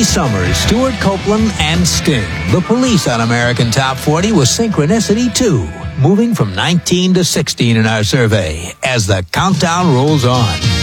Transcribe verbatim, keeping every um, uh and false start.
Summers, Stuart Copeland, and Sting. The Police on American Top forty was Synchronicity two, moving from nineteen to sixteen in our survey as the countdown rolls on.